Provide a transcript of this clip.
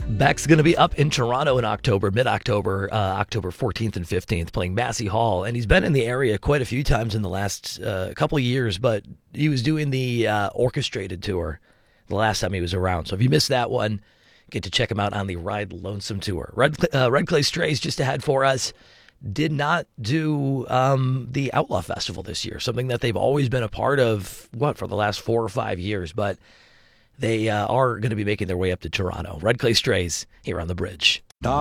Beck's going to be up in Toronto in October, mid-October, October 14th and 15th, playing Massey Hall. And he's been in the area quite a few times in the last couple of years, but he was doing the orchestrated tour the last time he was around. So if you missed that one, get to check him out on the Ride Lonesome tour. Red Clay Strays just ahead for us. Did not do the Outlaw Festival this year, something that they've always been a part of, for the last 4 or 5 years, but they are going to be making their way up to Toronto. Red Clay Strays here on The Bridge.